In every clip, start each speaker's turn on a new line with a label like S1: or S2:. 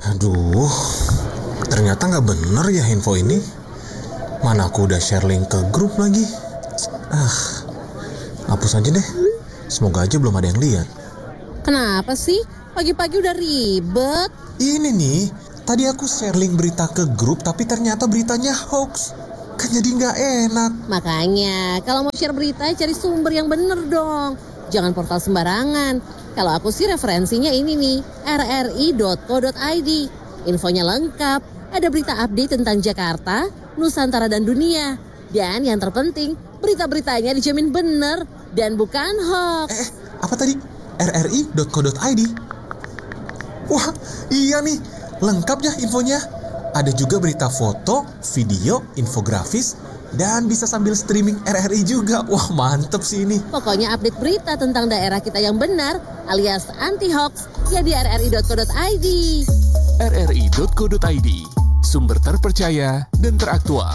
S1: Aduh, ternyata nggak bener ya info ini. Mana aku udah share link ke grup lagi. Hapus aja deh. Semoga aja belum ada yang lihat.
S2: Kenapa sih? Pagi-pagi udah ribet.
S1: Ini nih, tadi aku share link berita ke grup tapi ternyata beritanya hoax. Kan jadi nggak enak.
S2: Makanya, kalau mau share berita cari sumber yang bener dong. Jangan portal sembarangan. Kalau aku sih referensinya ini nih, rri.co.id. Infonya lengkap, ada berita update tentang Jakarta, Nusantara dan dunia. Dan yang terpenting, berita-beritanya dijamin bener dan bukan hoax.
S1: Apa tadi? rri.co.id. Wah, iya nih, lengkap ya infonya. Ada juga berita foto, video, infografis, dan bisa sambil streaming RRI juga. Wah, mantep sih ini.
S2: Pokoknya update berita tentang daerah kita yang benar alias anti-hoax ya di rri.co.id.
S3: rri.co.id, sumber terpercaya dan teraktual.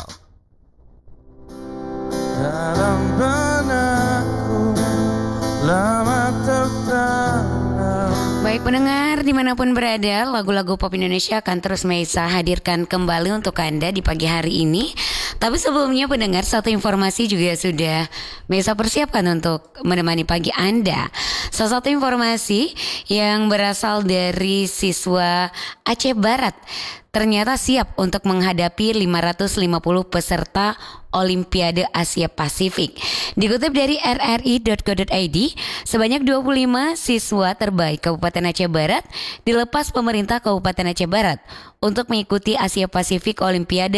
S4: Dalam benakku lama tertanam.
S5: Baik pendengar, dimanapun berada, lagu-lagu pop Indonesia akan terus Meisa hadirkan kembali untuk Anda di pagi hari ini. Tapi sebelumnya pendengar, satu informasi juga sudah Meisa persiapkan untuk menemani pagi Anda. Salah satu informasi yang berasal dari siswa Aceh Barat ternyata siap untuk menghadapi 550 peserta Olimpiade Asia Pasifik. Dikutip dari rri.co.id, sebanyak 25 siswa terbaik Kabupaten Aceh Barat dilepas pemerintah Kabupaten Aceh Barat untuk mengikuti Asia Pasifik Olimpiade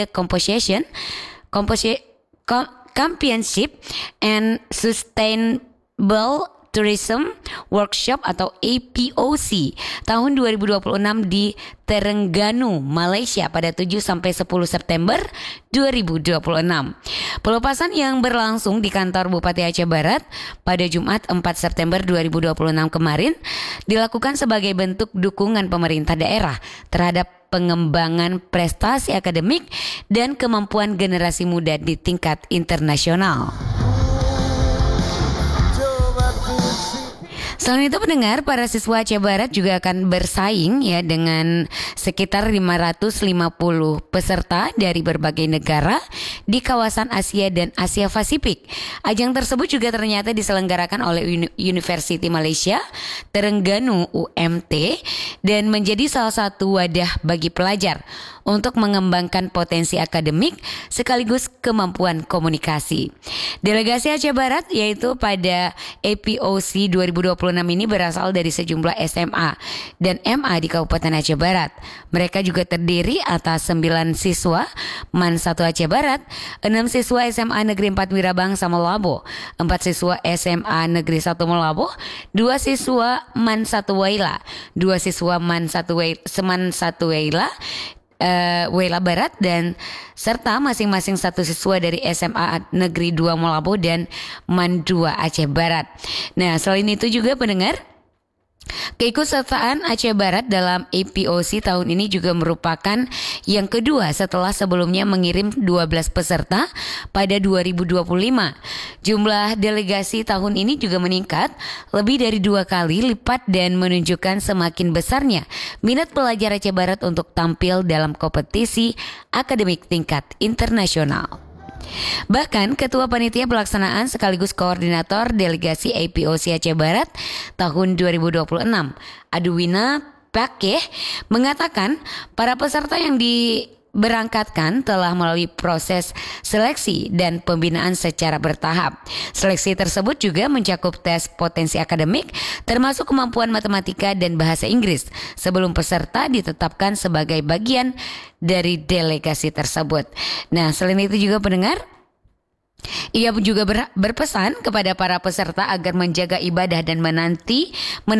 S5: Championship and Sustainable Tourism Workshop atau APOC tahun 2026 di Terengganu, Malaysia pada 7-10 September 2026. Pelepasan yang berlangsung di kantor Bupati Aceh Barat pada Jumat 4 September 2026 kemarin dilakukan sebagai bentuk dukungan pemerintah daerah terhadap pengembangan prestasi akademik dan kemampuan generasi muda di tingkat internasional. Selain itu pendengar, para siswa Aceh Barat juga akan bersaing ya dengan sekitar 550 peserta dari berbagai negara di kawasan Asia dan Asia Pasifik. Ajang tersebut juga ternyata diselenggarakan oleh University Malaysia, Terengganu UMT, dan menjadi salah satu wadah bagi pelajar untuk mengembangkan potensi akademik sekaligus kemampuan komunikasi. Delegasi Aceh Barat yaitu pada APOC 2026 ini berasal dari sejumlah SMA dan MA di Kabupaten Aceh Barat. Mereka juga terdiri atas 9 siswa MAN 1 Aceh Barat, 6 siswa SMA Negeri 4 Wirabangsa Melabo, 4 siswa SMA Negeri 1 Melabo, 2 siswa MAN 1 Waila, 2 siswa MAN 1 Waila, Waila Barat, dan serta masing-masing satu siswa dari SMA Negeri 2 Molabo dan MAN 2 Aceh Barat. Nah, selain itu juga pendengar, keikutsertaan Aceh Barat dalam APOC tahun ini juga merupakan yang kedua setelah sebelumnya mengirim 12 peserta pada 2025. Jumlah delegasi tahun ini juga meningkat lebih dari 2 kali lipat dan menunjukkan semakin besarnya minat pelajar Aceh Barat untuk tampil dalam kompetisi akademik tingkat internasional. Bahkan Ketua Panitia Pelaksanaan sekaligus Koordinator Delegasi APOC Aceh Barat tahun 2026, Aduwina Pakeh, mengatakan para peserta yang diberangkatkan telah melalui proses seleksi dan pembinaan secara bertahap. Seleksi tersebut juga mencakup tes potensi akademik termasuk kemampuan matematika dan bahasa Inggris sebelum peserta ditetapkan sebagai bagian dari delegasi tersebut. Nah, selain itu juga pendengar, ia juga berpesan kepada para peserta agar menjaga ibadah dan menaati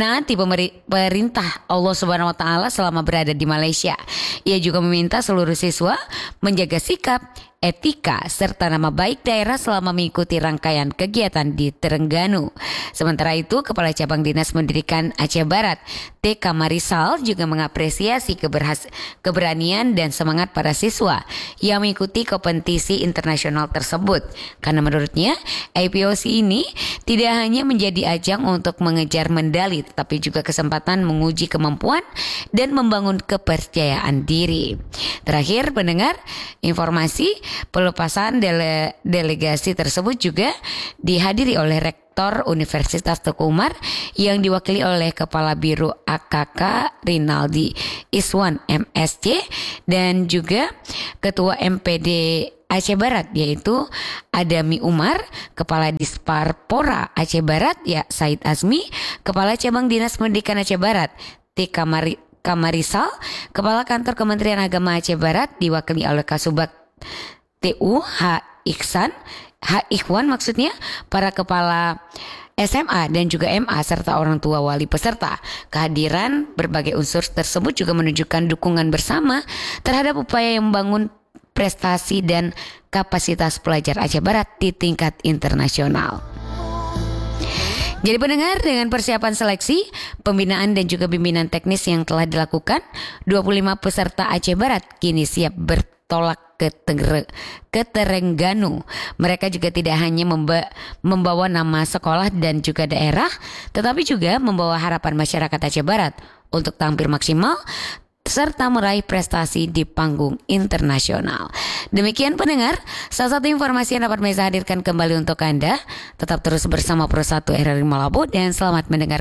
S5: perintah Allah Subhanahu wa taala selama berada di Malaysia. Ia juga meminta seluruh siswa menjaga sikap, etika, serta nama baik daerah selama mengikuti rangkaian kegiatan di Terengganu. Sementara itu, Kepala Cabang Dinas Pendidikan Aceh Barat, T. Kamarisal, juga mengapresiasi keberanian dan semangat para siswa yang mengikuti kompetisi internasional tersebut. Karena menurutnya, IPOC ini tidak hanya menjadi ajang untuk mengejar medali, tetapi juga kesempatan menguji kemampuan dan membangun kepercayaan diri. Terakhir, pendengar, informasi pelepasan delegasi tersebut juga dihadiri oleh Rektor Universitas Teguh Umar yang diwakili oleh Kepala Biro AKK Rinaldi Iswan MSc dan juga Ketua MPD Aceh Barat yaitu Adami Umar, Kepala Disparpora Aceh Barat ya Said Azmi, Kepala Cabang Dinas Pendidikan Aceh Barat T. Kamarisal, Kepala Kantor Kementerian Agama Aceh Barat diwakili oleh Kasubag TU H. Ikhwan maksudnya, para kepala SMA dan juga MA serta orang tua wali peserta. Kehadiran berbagai unsur tersebut juga menunjukkan dukungan bersama terhadap upaya yang membangun prestasi dan kapasitas pelajar Aceh Barat di tingkat internasional. Jadi pendengar, dengan persiapan seleksi, pembinaan dan juga bimbingan teknis yang telah dilakukan, 25 peserta Aceh Barat kini siap bertolak ke Terengganu. Mereka juga tidak hanya membawa nama sekolah dan juga daerah, tetapi juga membawa harapan masyarakat Aceh Barat untuk tampil maksimal serta meraih prestasi di panggung internasional. Demikian pendengar, salah satu informasi yang dapat Meza hadirkan kembali untuk Anda. Tetap terus bersama Pro 1 RRI Malabo dan selamat mendengar.